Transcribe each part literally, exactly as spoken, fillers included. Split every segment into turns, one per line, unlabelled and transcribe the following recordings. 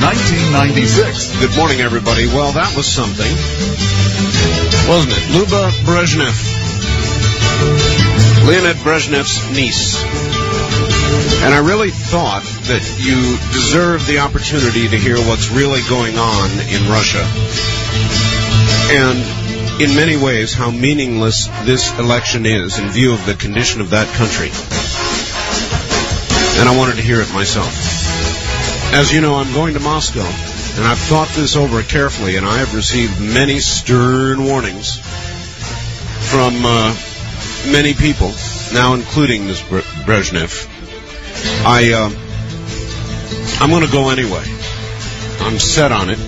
nineteen ninety-six.
Good morning, everybody. Well, that was something, wasn't it? Luba Brezhnev. Leonid Brezhnev's niece. And I really thought that you deserved the opportunity to hear what's really going on in Russia. And in many ways, how meaningless this election is in view of the condition of that country. And I wanted to hear it myself. As you know, I'm going to Moscow, and I've thought this over carefully, and I have received many stern warnings from uh, many people, now including this Brezhnev. I, uh, I'm going to go anyway. I'm set on it.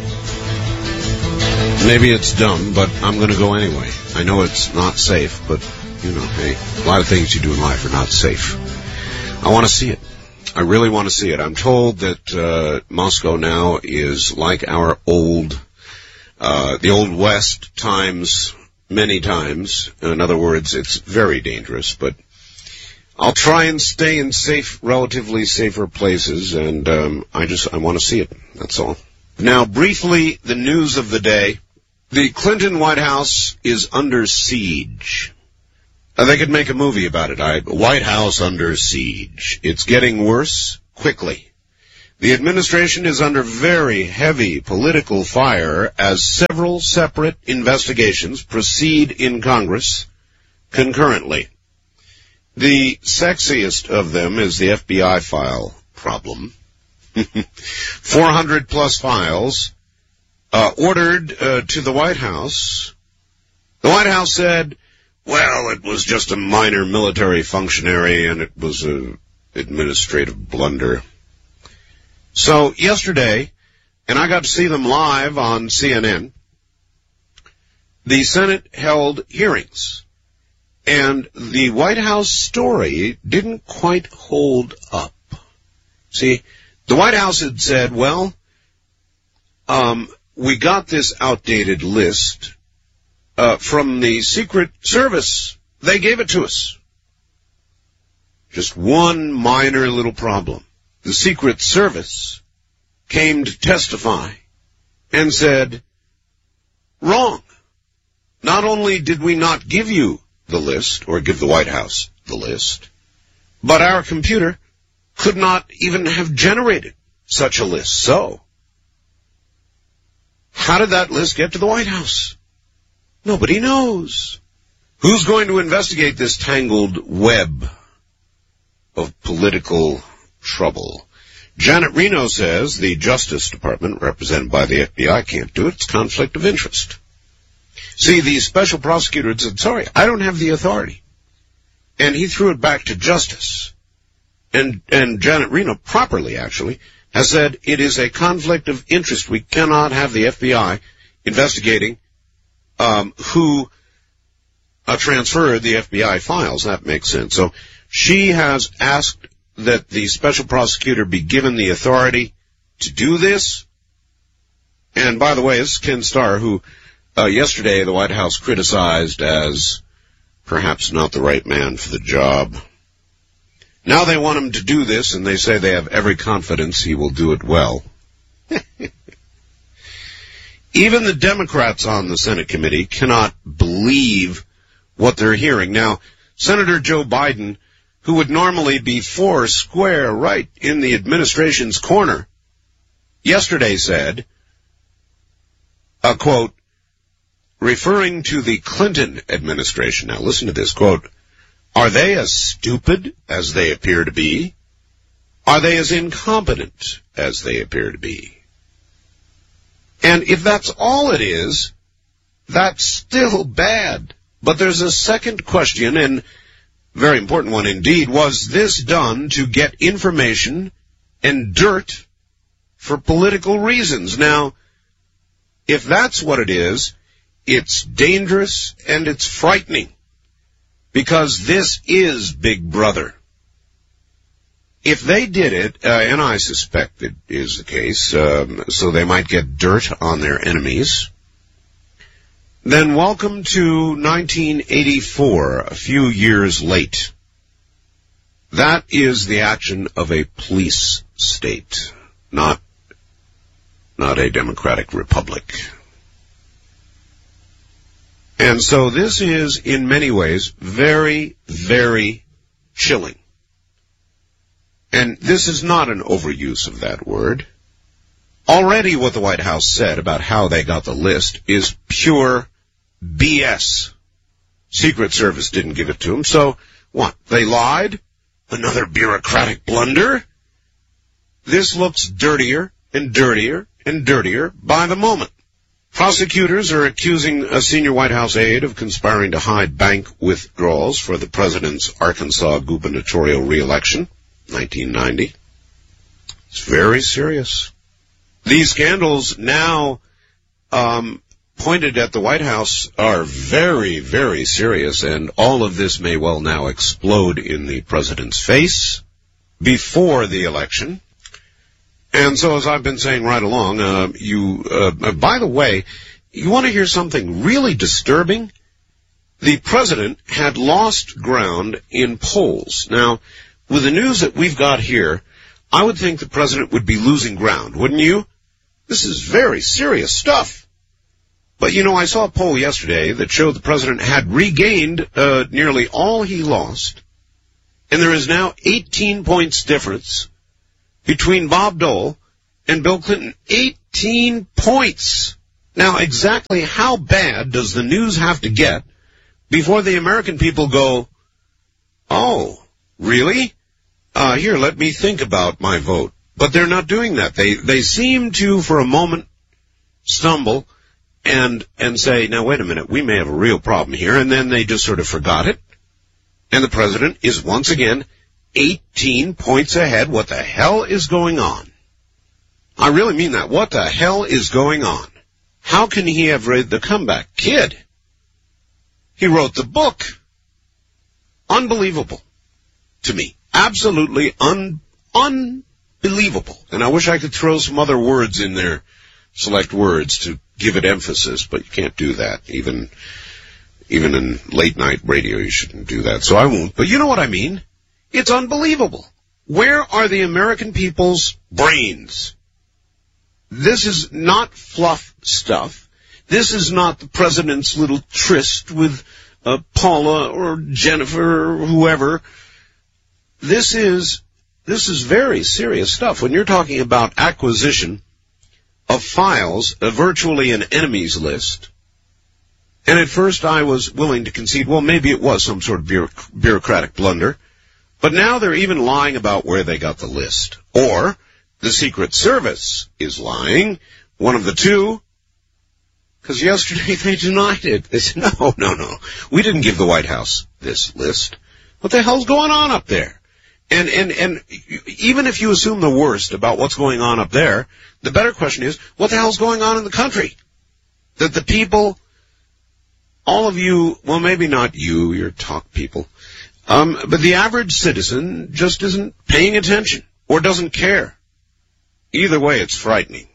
Maybe it's dumb, but I'm going to go anyway. I know it's not safe, but, you know, hey, a lot of things you do in life are not safe. I want to see it. I really want to see it. I'm told that uh, Moscow now is like our old, uh, the Old West times, many times. In other words, it's very dangerous, but I'll try and stay in safe, relatively safer places, and um, I just, I want to see it. That's all. Now, briefly, the news of the day. The Clinton White House is under siege. Uh, they could make a movie about it. I, White House under siege. It's getting worse quickly. The administration is under very heavy political fire as several separate investigations proceed in Congress concurrently. The sexiest of them is the F B I file problem. four hundred plus files uh, ordered uh, to the White House. The White House said, well, it was just a minor military functionary and it was an administrative blunder. So yesterday, and I got to see them live on C N N, the Senate held hearings. And the White House story didn't quite hold up. See, the White House had said, well, um, we got this outdated list uh, from the Secret Service. They gave it to us. Just one minor little problem. The Secret Service came to testify and said, wrong. Not only did we not give you the list, or give the White House the list, but our computer could not even have generated such a list. So, how did that list get to the White House? Nobody knows. Who's going to investigate this tangled web of political trouble? Janet Reno says the Justice Department, represented by the F B I, can't do it. It's conflict of interest. See, the special prosecutor said, sorry, I don't have the authority. And he threw it back to justice. And, and Janet Reno, properly actually, has said it is a conflict of interest. We cannot have the F B I investigating um, who uh, transferred the F B I files. That makes sense. So she has asked that the special prosecutor be given the authority to do this. And by the way, this is Ken Starr, who Uh, yesterday, the White House criticized as perhaps not the right man for the job. Now they want him to do this, and they say they have every confidence he will do it well. Even the Democrats on the Senate committee cannot believe what they're hearing. Now, Senator Joe Biden, who would normally be four square right in the administration's corner, yesterday said, a quote, referring to the Clinton administration. Now listen to this, quote, are they as stupid as they appear to be? Are they as incompetent as they appear to be? And if that's all it is, that's still bad. But there's a second question, and very important one indeed. Was this done to get information and dirt for political reasons? Now, if that's what it is, it's dangerous and it's frightening, because this is Big Brother. If they did it, uh, and I suspect it is the case, um, so they might get dirt on their enemies, then welcome to nineteen eighty-four, a few years late. That is the action of a police state, not not a democratic republic. And so this is, in many ways, very, very chilling. And this is not an overuse of that word. Already what the White House said about how they got the list is pure B S. Secret Service didn't give it to them, so what? They lied? Another bureaucratic blunder? This looks dirtier and dirtier and dirtier by the moment. Prosecutors are accusing a senior White House aide of conspiring to hide bank withdrawals for the president's Arkansas gubernatorial re-election, nineteen ninety. It's very serious. These scandals now um, pointed at the White House are very, very serious, and all of this may well now explode in the president's face before the election. And so, as I've been saying right along, uh, you, uh, by the way, you want to hear something really disturbing? The president had lost ground in polls. Now, with the news that we've got here, I would think the president would be losing ground, wouldn't you? This is very serious stuff. But, you know, I saw a poll yesterday that showed the president had regained uh, nearly all he lost, and there is now eighteen points difference between Bob Dole and Bill Clinton. eighteen points. Now, exactly how bad does the news have to get before the American people go, oh, really? Uh, here, let me think about my vote. But they're not doing that. They they seem to, for a moment, stumble and and say, now, wait a minute, we may have a real problem here. And then they just sort of forgot it. And the president is once again eighteen points ahead. What the hell is going on? I really mean that. What the hell is going on? How can he have read The Comeback Kid? He wrote the book. Unbelievable to me. Absolutely un unbelievable. And I wish I could throw some other words in there, select words to give it emphasis, but you can't do that. Even even in late night radio, you shouldn't do that. So I won't. But you know what I mean? It's unbelievable. Where are the American people's brains? This is not fluff stuff. This is not the president's little tryst with uh, Paula or Jennifer or whoever. This is this is very serious stuff. When you're talking about acquisition of files, uh, virtually an enemies list. And at first I was willing to concede, well, maybe it was some sort of bureauc- bureaucratic blunder. But now they're even lying about where they got the list. Or the Secret Service is lying, one of the two, because yesterday they denied it. They said, no, no, no, we didn't give the White House this list. What the hell's going on up there? And, and, and even if you assume the worst about what's going on up there, the better question is, what the hell's going on in the country? That the people, all of you, well, maybe not you, you're talk people, um, but the average citizen just isn't paying attention or doesn't care. Either way, it's frightening.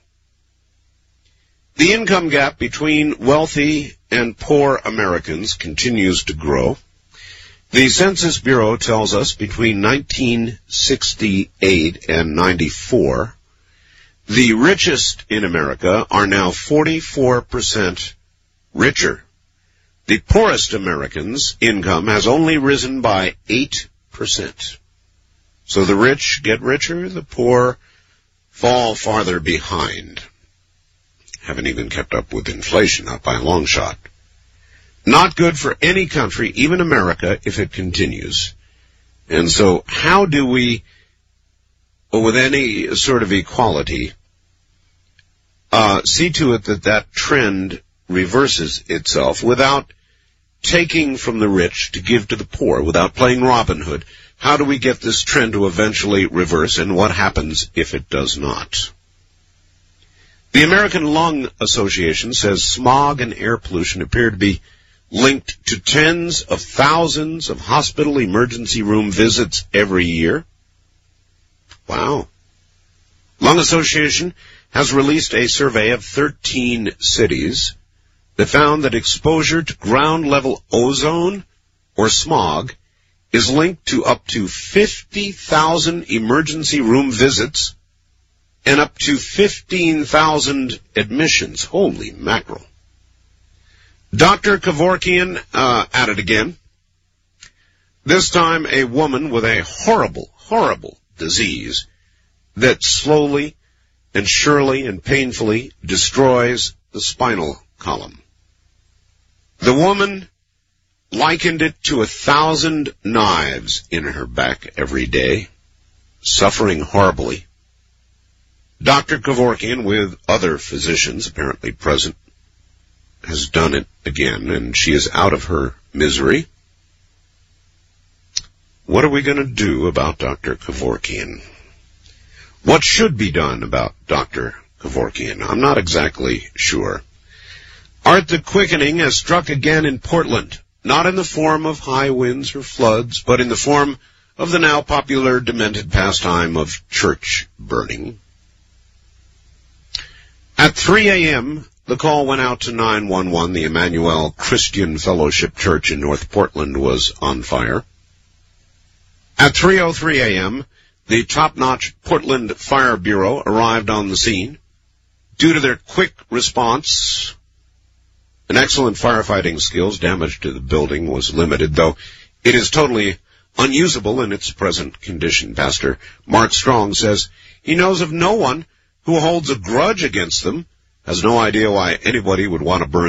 The income gap between wealthy and poor Americans continues to grow. The Census Bureau tells us between nineteen sixty-eight and ninety-four, the richest in America are now forty-four percent richer. The poorest Americans' income has only risen by eight percent. So the rich get richer, the poor fall farther behind. Haven't even kept up with inflation, not by a long shot. Not good for any country, even America, if it continues. And so how do we, with any sort of equality, uh, see to it that that trend reverses itself without taking from the rich to give to the poor, without playing Robin Hood? How do we get this trend to eventually reverse, and what happens if it does not? The American Lung Association says smog and air pollution appear to be linked to tens of thousands of hospital emergency room visits every year. Wow. Lung Association has released a survey of thirteen cities that found that exposure to ground-level ozone or smog is linked to up to fifty thousand emergency room visits and up to fifteen thousand admissions. Holy mackerel. Doctor Kevorkian uh, at it again. This time a woman with a horrible, horrible disease that slowly and surely and painfully destroys the spinal column. The woman likened it to a thousand knives in her back every day, suffering horribly. Doctor Kevorkian, with other physicians apparently present, has done it again, and she is out of her misery. What are we going to do about Doctor Kevorkian? What should be done about Doctor Kevorkian? I'm not exactly sure. Art the quickening has struck again in Portland, not in the form of high winds or floods, but in the form of the now popular demented pastime of church burning. At three a.m., the call went out to nine one one. The Emmanuel Christian Fellowship Church in North Portland was on fire. At three oh three a.m., the top-notch Portland Fire Bureau arrived on the scene. Due to their quick response and excellent firefighting skills, damage to the building was limited, though it is totally unusable in its present condition. Pastor Mark Strong says he knows of no one who holds a grudge against them, has no idea why anybody would want to burn